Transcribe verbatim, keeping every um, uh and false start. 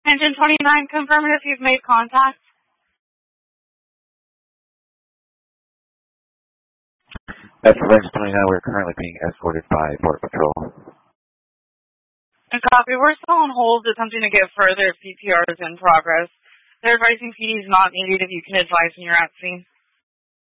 Engine twenty-nine, confirm if you've made contact. As for Engine twenty-nine, we're currently being escorted by Border Patrol. And copy, we're still on hold attempting to get further P P Rs in progress. They're advising P D is not needed if you can advise when you're at scene.